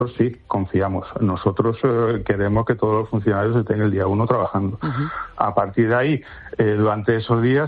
sí, confiamos. Nosotros queremos que todos los funcionarios estén el día 1 trabajando. Uh-huh. A partir de ahí, durante esos días,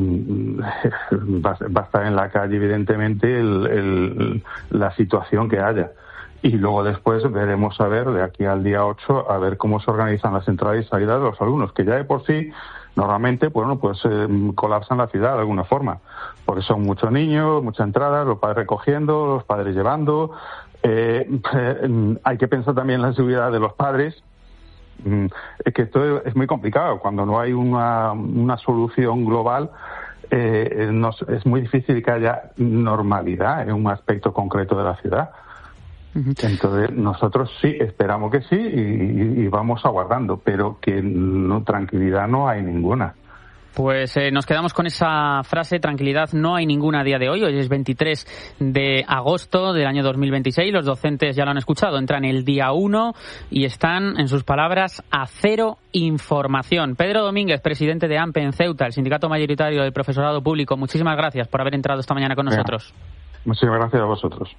va a estar en la calle, evidentemente, la situación que haya. Y luego después veremos a ver, de aquí al día 8, a ver cómo se organizan las entradas y salidas de los alumnos, que ya de por sí, normalmente, colapsan la ciudad de alguna forma. Porque son muchos niños, muchas entradas, los padres recogiendo, los padres llevando. Hay que pensar también en la seguridad de los padres. Es que esto es muy complicado. Cuando no hay una solución global, es muy difícil que haya normalidad en un aspecto concreto de la ciudad. Entonces nosotros sí esperamos que sí y vamos aguardando, pero que tranquilidad no hay ninguna. Pues nos quedamos con esa frase, tranquilidad no hay ninguna a día de hoy. Hoy es 23 de agosto del año 2026. Los docentes ya lo han escuchado, entran el día 1 y están, en sus palabras, a cero información. Pedro Domínguez, presidente de AMPE en Ceuta, el sindicato mayoritario del profesorado público, muchísimas gracias por haber entrado esta mañana con nosotros. Muchísimas gracias a vosotros.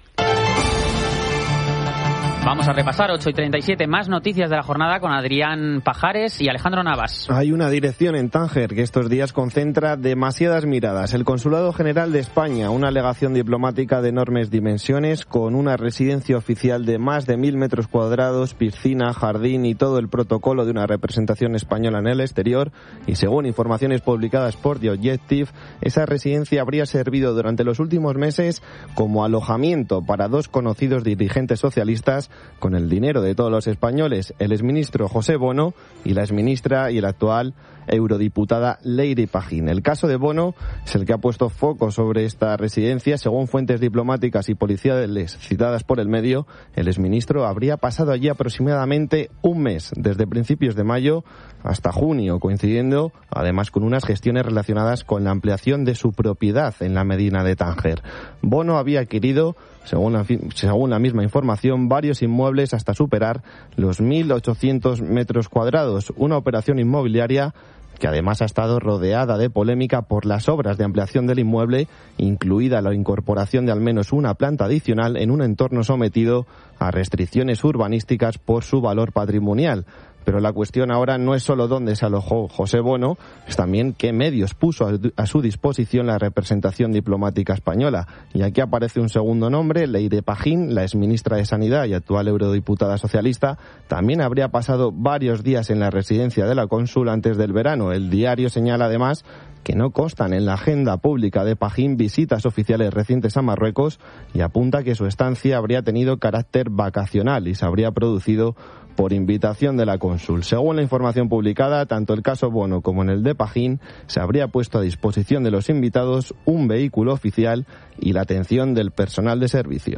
Vamos a repasar 8:37, más noticias de la jornada con Adrián Pajares y Alejandro Navas. Hay una dirección en Tánger que estos días concentra demasiadas miradas. El Consulado General de España, una legación diplomática de enormes dimensiones, con una residencia oficial de más de 1.000 metros cuadrados, piscina, jardín y todo el protocolo de una representación española en el exterior. Y según informaciones publicadas por The Objective, esa residencia habría servido durante los últimos meses como alojamiento para dos conocidos dirigentes socialistas con el dinero de todos los españoles, el exministro José Bono y la exministra y el actual eurodiputada Leire Pagín. El caso de Bono es el que ha puesto foco sobre esta residencia. Según fuentes diplomáticas y policiales citadas por el medio, el exministro habría pasado allí aproximadamente un mes, desde principios de mayo hasta junio, coincidiendo además con unas gestiones relacionadas con la ampliación de su propiedad en la Medina de Tánger. Bono había adquirido, según la misma información, varios inmuebles hasta superar los 1.800 metros cuadrados, una operación inmobiliaria que además ha estado rodeada de polémica por las obras de ampliación del inmueble, incluida la incorporación de al menos una planta adicional en un entorno sometido a restricciones urbanísticas por su valor patrimonial. Pero la cuestión ahora no es solo dónde se alojó José Bono, es también qué medios puso a su disposición la representación diplomática española. Y aquí aparece un segundo nombre, Leire Pagín, la exministra de Sanidad y actual eurodiputada socialista. También habría pasado varios días en la residencia de la cónsul antes del verano. El diario señala además que no constan en la agenda pública de Pagín visitas oficiales recientes a Marruecos y apunta que su estancia habría tenido carácter vacacional y se habría producido por invitación de la cónsul. Según la información publicada, tanto el caso Bono como en el de Pagín se habría puesto a disposición de los invitados un vehículo oficial y la atención del personal de servicio.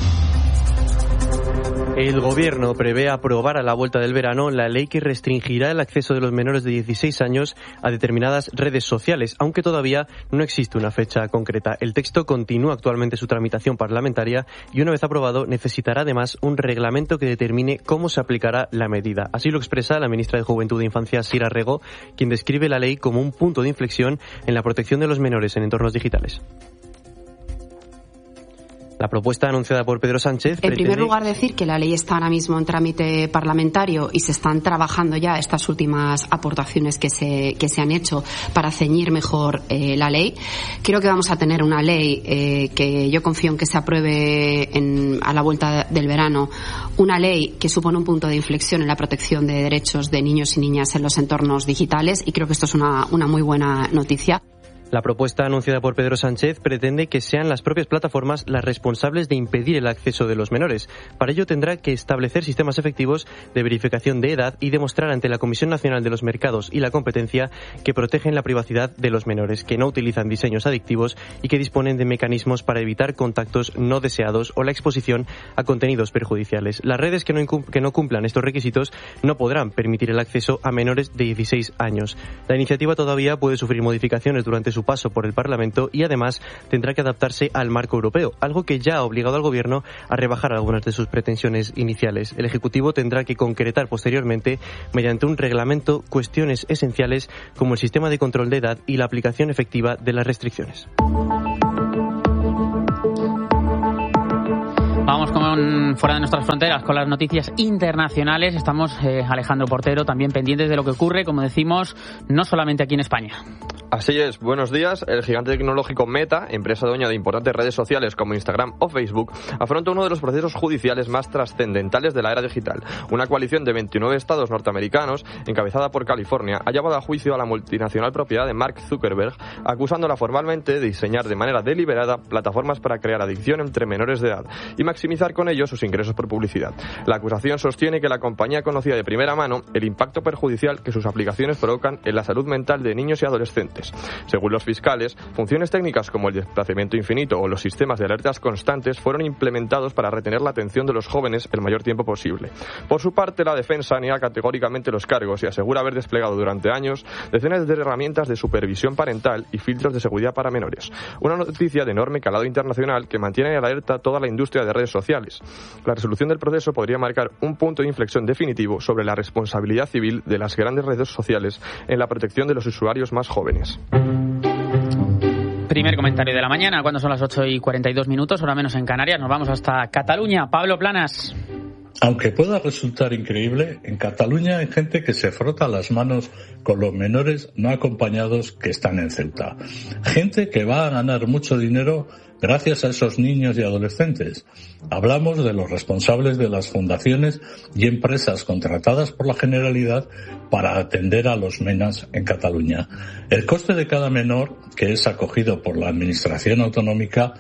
El Gobierno prevé aprobar a la vuelta del verano la ley que restringirá el acceso de los menores de 16 años a determinadas redes sociales, aunque todavía no existe una fecha concreta. El texto continúa actualmente su tramitación parlamentaria y una vez aprobado necesitará además un reglamento que determine cómo se aplicará la medida. Así lo expresa la ministra de Juventud e Infancia, Sira Rego, quien describe la ley como un punto de inflexión en la protección de los menores en entornos digitales. La propuesta anunciada por Pedro Sánchez En primer lugar, decir que la ley está ahora mismo en trámite parlamentario y se están trabajando ya estas últimas aportaciones que se han hecho para ceñir mejor la ley. Creo que vamos a tener una ley que yo confío en que se apruebe a la vuelta del verano, una ley que supone un punto de inflexión en la protección de derechos de niños y niñas en los entornos digitales, y creo que esto es una muy buena noticia. La propuesta anunciada por Pedro Sánchez pretende que sean las propias plataformas las responsables de impedir el acceso de los menores. Para ello tendrá que establecer sistemas efectivos de verificación de edad y demostrar ante la Comisión Nacional de los Mercados y la Competencia que protegen la privacidad de los menores, que no utilizan diseños adictivos y que disponen de mecanismos para evitar contactos no deseados o la exposición a contenidos perjudiciales. Las redes que no cumplan estos requisitos no podrán permitir el acceso a menores de 16 años. La iniciativa todavía puede sufrir modificaciones durante su paso por el Parlamento y además tendrá que adaptarse al marco europeo, algo que ya ha obligado al Gobierno a rebajar algunas de sus pretensiones iniciales. El Ejecutivo tendrá que concretar posteriormente, mediante un reglamento, cuestiones esenciales como el sistema de control de edad y la aplicación efectiva de las restricciones. Vamos Vamos con fuera de nuestras fronteras, con las noticias internacionales. Estamos, Alejandro Portero, también pendientes de lo que ocurre, como decimos, no solamente aquí en España. Así es, buenos días. El gigante tecnológico Meta, empresa dueña de importantes redes sociales como Instagram o Facebook, afronta uno de los procesos judiciales más trascendentales de la era digital. Una coalición de 29 estados norteamericanos, encabezada por California, ha llevado a juicio a la multinacional propiedad de Mark Zuckerberg, acusándola formalmente de diseñar de manera deliberada plataformas para crear adicción entre menores de edad y maximizar con ello sus ingresos por publicidad. La acusación sostiene que la compañía conocía de primera mano el impacto perjudicial que sus aplicaciones provocan en la salud mental de niños y adolescentes. Según los fiscales, funciones técnicas como el desplazamiento infinito o los sistemas de alertas constantes fueron implementados para retener la atención de los jóvenes el mayor tiempo posible. Por su parte, la defensa niega categóricamente los cargos y asegura haber desplegado durante años decenas de herramientas de supervisión parental y filtros de seguridad para menores. Una noticia de enorme calado internacional que mantiene en alerta toda la industria de redes sociales. La resolución del proceso podría marcar un punto de inflexión definitivo sobre la responsabilidad civil de las grandes redes sociales en la protección de los usuarios más jóvenes. Primer comentario de la mañana, cuando son las 8:42, hora menos en Canarias. Nos vamos hasta Cataluña. Pablo Planas. Aunque pueda resultar increíble, en Cataluña hay gente que se frota las manos con los menores no acompañados que están en Ceuta. Gente que va a ganar mucho dinero gracias a esos niños y adolescentes. Hablamos de los responsables de las fundaciones y empresas contratadas por la Generalidad para atender a los menas en Cataluña. El coste de cada menor, que es acogido por la Administración Autonómica,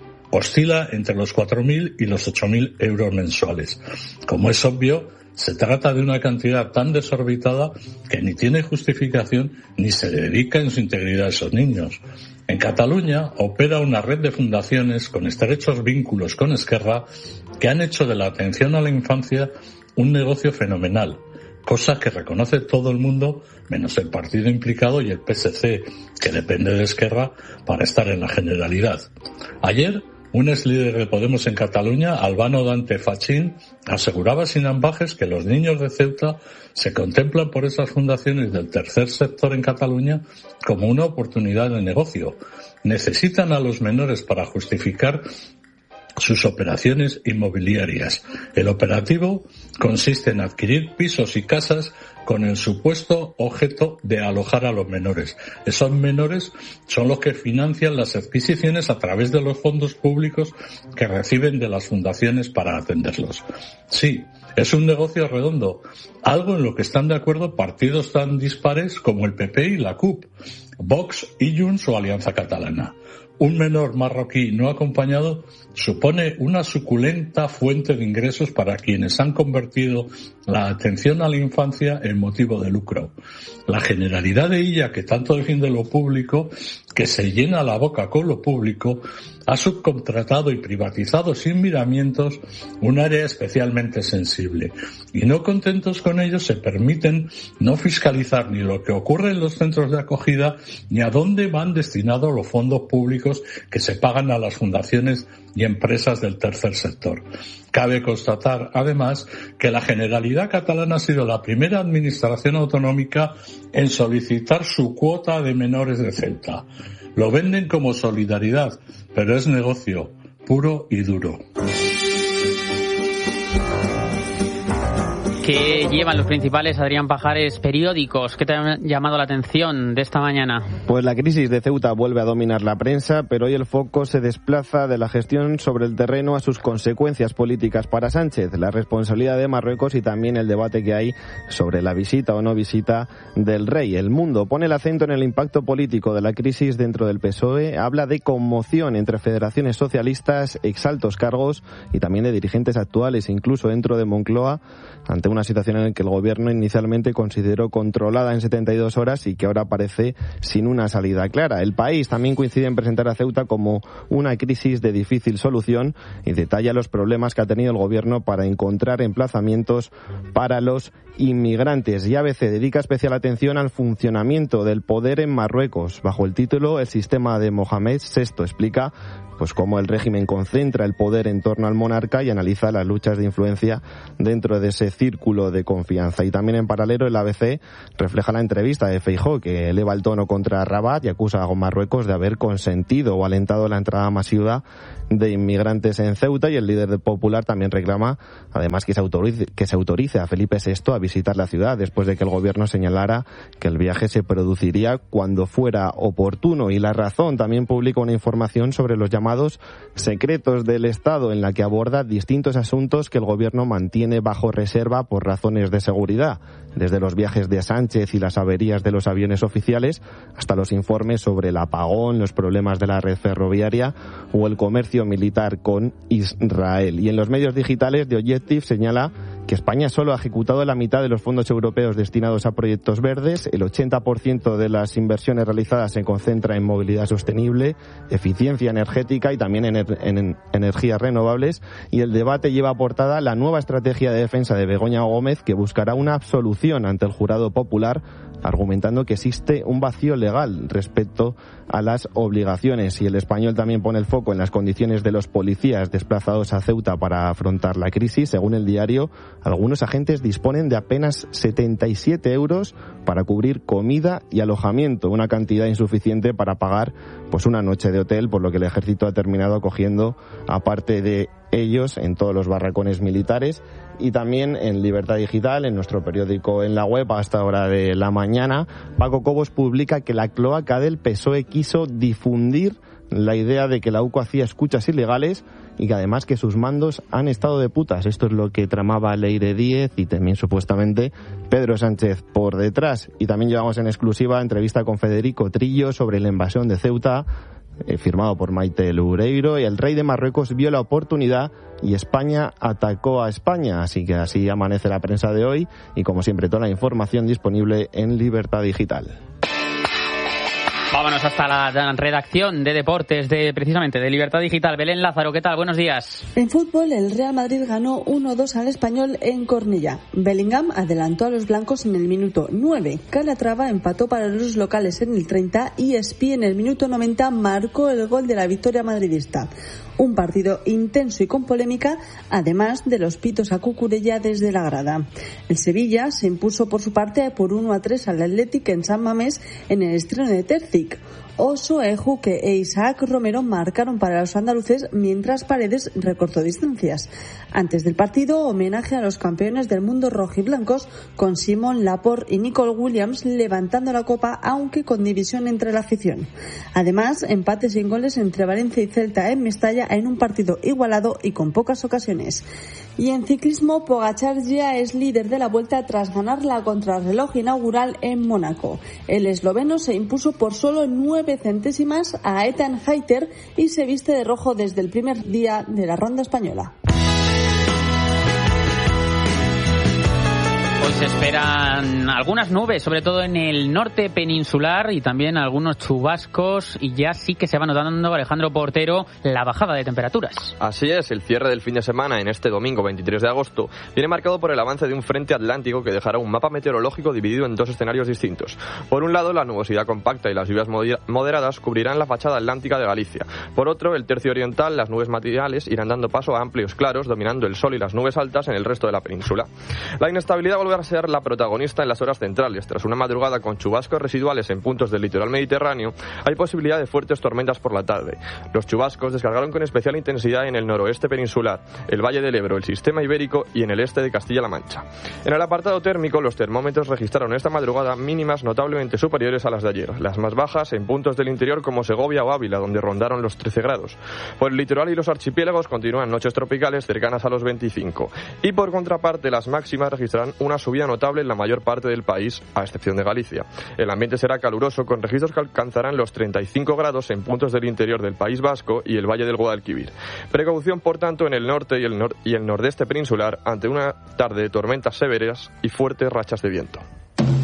oscila entre los 4.000 y los 8.000 euros mensuales. Como es obvio, se trata de una cantidad tan desorbitada que ni tiene justificación ni se dedica en su integridad a esos niños. En Cataluña opera una red de fundaciones con estrechos vínculos con Esquerra que han hecho de la atención a la infancia un negocio fenomenal, cosa que reconoce todo el mundo menos el partido implicado y el PSC, que depende de Esquerra para estar en la Generalidad. Ayer, un ex líder de Podemos en Cataluña, Albano Dante Fachín, aseguraba sin ambages que los niños de Ceuta se contemplan por esas fundaciones del tercer sector en Cataluña como una oportunidad de negocio. Necesitan a los menores para justificar sus operaciones inmobiliarias. El operativo consiste en adquirir pisos y casas con el supuesto objeto de alojar a los menores. Esos menores son los que financian las adquisiciones a través de los fondos públicos que reciben de las fundaciones para atenderlos. Sí, es un negocio redondo, algo en lo que están de acuerdo partidos tan dispares como el PP y la CUP, Vox y Junts o Alianza Catalana. Un menor marroquí no acompañado supone una suculenta fuente de ingresos para quienes han convertido la atención a la infancia en motivo de lucro. La Generalidad de Illa, que tanto defiende lo público, que se llena la boca con lo público, ha subcontratado y privatizado sin miramientos un área especialmente sensible. Y no contentos con ello, se permiten no fiscalizar ni lo que ocurre en los centros de acogida ni a dónde van destinados los fondos públicos que se pagan a las fundaciones y empresas del tercer sector. Cabe constatar, además, que la Generalidad catalana ha sido la primera administración autonómica en solicitar su cuota de menores de Ceuta. Lo venden como solidaridad, pero es negocio puro y duro. ¿Qué llevan los principales, Adrián Pajares, periódicos? ¿Qué te ha llamado la atención de esta mañana? Pues la crisis de Ceuta vuelve a dominar la prensa, pero hoy el foco se desplaza de la gestión sobre el terreno a sus consecuencias políticas para Sánchez, la responsabilidad de Marruecos y también el debate que hay sobre la visita o no visita del rey. El Mundo pone el acento en el impacto político de la crisis dentro del PSOE, habla de conmoción entre federaciones socialistas, exaltos cargos y también de dirigentes actuales, incluso dentro de Moncloa, ante una situación en la que el gobierno inicialmente consideró controlada en 72 horas y que ahora parece sin una salida clara. El País también coincide en presentar a Ceuta como una crisis de difícil solución y detalla los problemas que ha tenido el gobierno para encontrar emplazamientos para los inmigrantes. Y ABC dedica especial atención al funcionamiento del poder en Marruecos. Bajo el título El sistema de Mohamed VI explica pues cómo el régimen concentra el poder en torno al monarca y analiza las luchas de influencia dentro de ese círculo de confianza. Y también en paralelo el ABC refleja la entrevista de Feijóo, que eleva el tono contra Rabat y acusa a Marruecos de haber consentido o alentado la entrada masiva de inmigrantes en Ceuta, y el líder popular también reclama además que se autorice a Felipe VI a visitar la ciudad después de que el gobierno señalara que el viaje se produciría cuando fuera oportuno. Y La Razón también publica una información sobre los llamados secretos del Estado, en la que aborda distintos asuntos que el gobierno mantiene bajo reserva por razones de seguridad, desde los viajes de Sánchez y las averías de los aviones oficiales hasta los informes sobre el apagón, los problemas de la red ferroviaria o el comercio militar con Israel. Y en los medios digitales, The Objective señala que España solo ha ejecutado la mitad de los fondos europeos destinados a proyectos verdes. El 80% de las inversiones realizadas se concentra en movilidad sostenible, eficiencia energética y también en energías renovables. Y el debate lleva a portada la nueva estrategia de defensa de Begoña Gómez, que buscará una absolución ante el jurado popular, argumentando que existe un vacío legal respecto a las obligaciones. Y El Español también pone el foco en las condiciones de los policías desplazados a Ceuta para afrontar la crisis. Según el diario, algunos agentes disponen de apenas 77 euros para cubrir comida y alojamiento, una cantidad insuficiente para pagar pues una noche de hotel, por lo que el ejército ha terminado acogiendo a parte de ellos en todos los barracones militares. Y también en Libertad Digital, en nuestro periódico en la web, a esta hora de la mañana, Paco Cobos publica que la cloaca del PSOE quiso difundir la idea de que la UCO hacía escuchas ilegales y que además que sus mandos han estado de putas. Esto es lo que tramaba Leire Díez y también supuestamente Pedro Sánchez por detrás. Y también llevamos en exclusiva entrevista con Federico Trillo sobre la invasión de Ceuta, firmado por Maite Loureiro, y el rey de Marruecos vio la oportunidad y España atacó a España. Así que así amanece la prensa de hoy, y como siempre toda la información disponible en Libertad Digital. Vámonos hasta la redacción de deportes precisamente de Libertad Digital. Belén Lázaro, ¿qué tal? Buenos días. En fútbol, el Real Madrid ganó 1-2 al Español en Cornellá. Bellingham adelantó a los blancos en el minuto 9. Calatrava empató para los locales en el 30 y Espí en el minuto 90 marcó el gol de la victoria madridista. Un partido intenso y con polémica, además de los pitos a Cucurella desde la grada. El Sevilla se impuso por su parte por 1-3 al Athletic en San Mamés en el estreno de Terzic. Oso, Ejuque e Isaac Romero marcaron para los andaluces, mientras Paredes recortó distancias. Antes del partido, homenaje a los campeones del mundo rojiblancos, con Simon Laporte y Nicole Williams levantando la copa, aunque con división entre la afición. Además, empate sin goles entre Valencia y Celta en Mestalla en un partido igualado y con pocas ocasiones. Y en ciclismo, Pogačar ya es líder de la Vuelta tras ganar la contrarreloj inaugural en Mónaco. El esloveno se impuso por solo 9 centésimas a Ethan Hayter y se viste de rojo desde el primer día de la ronda española. Hoy se esperan algunas nubes, sobre todo en el norte peninsular, y también algunos chubascos, y ya sí que se va notando, Alejandro Portero, la bajada de temperaturas. Así es, el cierre del fin de semana en este domingo 23 de agosto viene marcado por el avance de un frente atlántico que dejará un mapa meteorológico dividido en dos escenarios distintos. Por un lado, la nubosidad compacta y las lluvias moderadas cubrirán la fachada atlántica de Galicia. Por otro, el tercio oriental, las nubes matinales irán dando paso a amplios claros, dominando el sol y las nubes altas en el resto de la península. La inestabilidad volverá a ser la protagonista en las horas centrales. Tras una madrugada con chubascos residuales en puntos del litoral mediterráneo, hay posibilidad de fuertes tormentas por la tarde. Los chubascos descargaron con especial intensidad en el noroeste peninsular, el Valle del Ebro, el sistema ibérico y en el este de Castilla-La Mancha. En el apartado térmico, los termómetros registraron esta madrugada mínimas notablemente superiores a las de ayer, las más bajas en puntos del interior como Segovia o Ávila, donde rondaron los 13 grados. Por el litoral y los archipiélagos continúan noches tropicales cercanas a los 25. Y por contraparte, las máximas registrarán una subida notable en la mayor parte del país, a excepción de Galicia. El ambiente será caluroso, con registros que alcanzarán los 35 grados en puntos del interior del País Vasco y el Valle del Guadalquivir. Precaución, por tanto, en el norte y el nordeste peninsular ante una tarde de tormentas severas y fuertes rachas de viento.